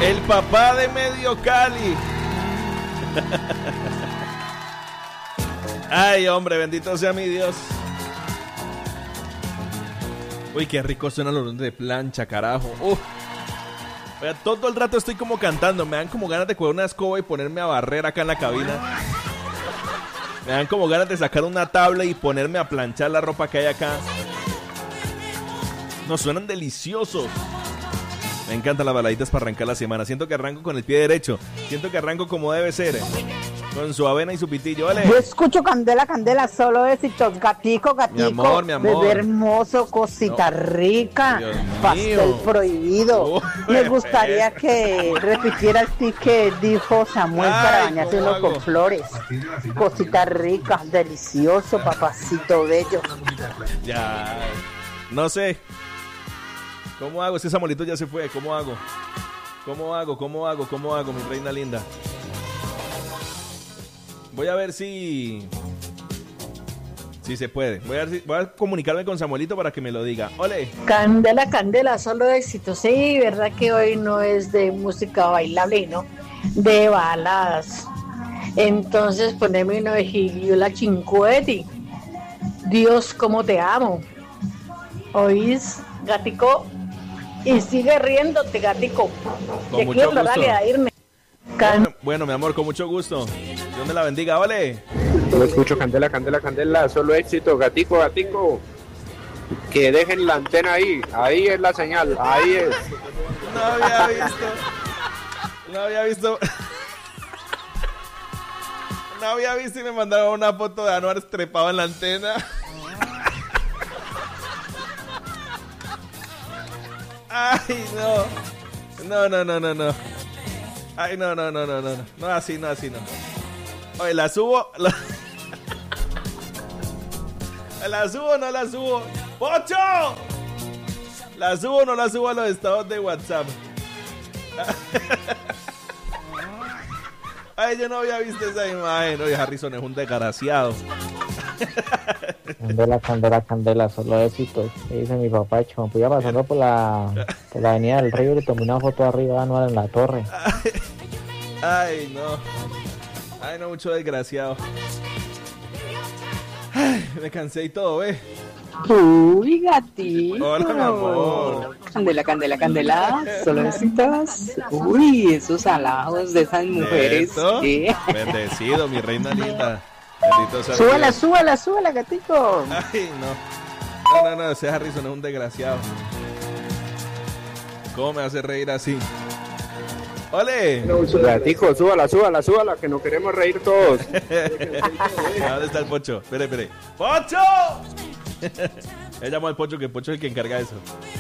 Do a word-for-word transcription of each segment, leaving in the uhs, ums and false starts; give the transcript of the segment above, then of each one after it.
El papá de Medio Cali. Ay, hombre, bendito sea mi Dios. Uy, qué rico suenan los de plancha, carajo. Uf. Oiga, todo el rato estoy como cantando. Me dan como ganas de coger una escoba y ponerme a barrer acá en la cabina. Me dan como ganas de sacar una tabla y ponerme a planchar la ropa que hay acá. Nos suenan deliciosos. Me encantan las baladitas para arrancar la semana. Siento que arranco con el pie derecho. Siento que arranco como debe ser. Con su avena y su pitillo, ¿vale? Yo escucho Candela, Candela, solo éxitos. Gatico, gatico. Mi amor, mi amor. Bebé hermoso, cosita no. rica. Dios pastel mío. Prohibido. Oh, Me gustaría eh. que repitiera el ti que dijo Samuel Ay, para bañarse uno con flores. Cosita rica, delicioso, papacito bello. Ya, no sé. ¿Cómo hago? Ese Samuelito ya se fue. ¿Cómo hago? ¿Cómo hago? ¿Cómo hago? ¿Cómo hago, mi reina linda? Voy a ver si... Si se puede. Voy a, ver si... Voy a comunicarme con Samuelito para que me lo diga. ¡Ole! Candela, Candela, solo éxito. Sí, verdad que hoy no es de música bailable, ¿no? De baladas. Entonces poneme uno de Giliola Cinquetti. Dios, cómo te amo. ¿Oís, gatico? Y sigue riéndote, gatico. Con Te mucho quiero gusto. darle a irme. Bueno, bueno, mi amor, con mucho gusto. Dios me la bendiga, ¿vale? Yo escucho Candela, Candela, Candela, solo éxito, gatico, gatico. Que dejen la antena ahí, ahí es la señal, ahí es. No había visto. No había visto. No había visto y me mandaron una foto de Anuar trepado en la antena. Ay, no. No, no, no, no, no. Ay, no, no, no, no, no. No, así, no, así, no. Oye, la subo. La, la subo, no la subo. ¡Pocho! La subo, no la subo a los estados de WhatsApp. Ay, yo no había visto esa imagen. Oye, Harrison es un desgraciado. Candela, Candela, Candela, solo éxitos. Dice mi papá, me fui pasando por la, por la avenida del Río y le tomé una foto arriba de Anual en la torre. Ay, no. Ay, no, mucho desgraciado. Ay, me cansé y todo, ¿ves? Uy, gatito. Hola, mi amor. Candela, Candela, Candela, solo éxitos. Uy, esos halagos de esas mujeres. ¿Qué? Bendecido, mi reina linda. Bendito sea súbela, Dios. súbela, súbela, gatito. Ay, no. No, no, no, ese Harrison es un desgraciado. ¿Cómo me hace reír así? ¡Ole! Gatico, súbala, súbala, súbala, que nos queremos reír todos. ¿Dónde está el Pocho? Espere, espere. ¡Pocho! Él llamó al Pocho, que el Pocho es el que encarga eso.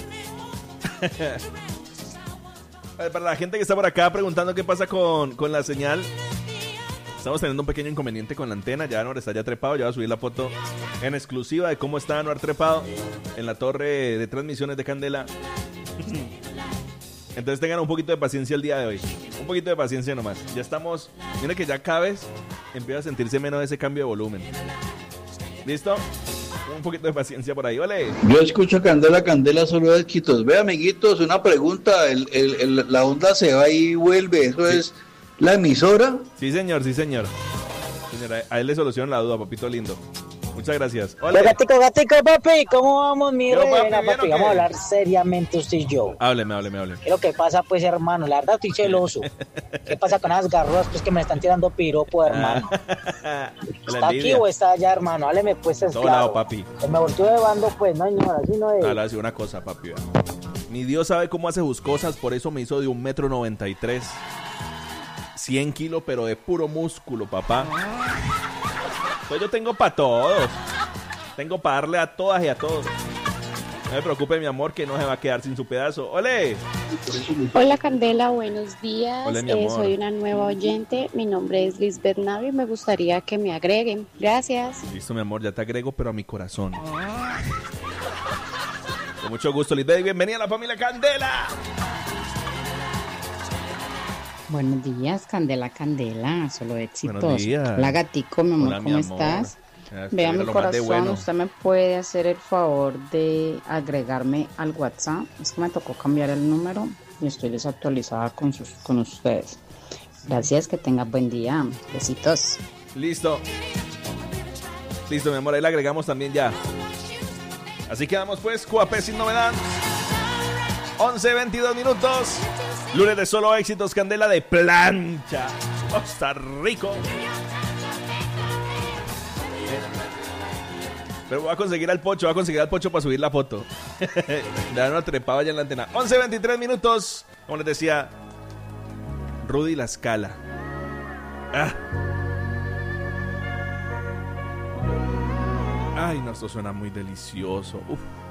Para la gente que está por acá preguntando qué pasa con, con la señal, estamos teniendo un pequeño inconveniente con la antena. Ya Anuar está ya trepado. Ya voy a subir la foto en exclusiva de cómo está Anuar trepado en la torre de transmisiones de Candela. Entonces tengan un poquito de paciencia el día de hoy. Un poquito de paciencia nomás. Ya estamos. Miren que ya cada vez empieza a sentirse menos ese cambio de volumen. ¿Listo? Un poquito de paciencia por ahí, ¿vale? Yo escucho Candela, Candela, solo éxitos. Ve, amiguitos, una pregunta. El, el, el, la onda se va y vuelve. ¿Eso sí es la emisora? Sí, señor, sí, señor. Señora, a él le solucionan la duda, papito lindo. Muchas gracias. Hola. Gatico, gatico, papi, ¿cómo vamos, mi Yo, reina, papi, papi? Vamos a hablar seriamente usted y yo. Hábleme, hábleme, hábleme. ¿Qué es lo que pasa, pues, hermano? La verdad, estoy celoso. ¿Qué pasa con esas garruas, pues, que me están tirando piropo, hermano? ¿Está aquí o está allá, hermano? Hábleme, pues, es todo claro. lado, papi. Que me volteó de bando, pues, no, señora, así no es. Ahora sí, una cosa, papi. Mi Dios sabe cómo hace sus cosas, por eso me hizo de un metro noventa y tres. cien kilos, pero de puro músculo, papá. Entonces yo tengo para todos. Tengo para darle a todas y a todos. No me preocupe, mi amor, que no se va a quedar sin su pedazo. ¡Ole! Hola, Candela, buenos días. Hola, mi eh, amor. soy una nueva oyente. Mi nombre es Lisbeth Navia y me gustaría que me agreguen. Gracias. Listo, mi amor, ya te agrego, pero a mi corazón. Con mucho gusto, Lisbeth. Bienvenida a la familia Candela. Buenos días, Candela, Candela, solo éxitos. Buenos días. Hola, gatico, mi amor, Hola, mi ¿cómo amor. estás? Ya, Vea, mi lo más de corazón, bueno. usted me puede hacer el favor de agregarme al WhatsApp. Es que me tocó cambiar el número. y estoy desactualizada con, sus, con ustedes. Gracias, que tengas buen día. Besitos. Listo. Listo, mi amor, ahí le agregamos también ya. Así quedamos pues, Q A P sin novedad. once veintidós minutos. Lunes de solo éxitos, Candela de plancha. Costa Rico. Pero voy a conseguir al Pocho, voy a conseguir al Pocho para subir la foto. Le dan una trepada allá en la antena. once veintitrés minutos. Como les decía, Rudy La Scala. Ah. Ay, no, esto suena muy delicioso. Uf.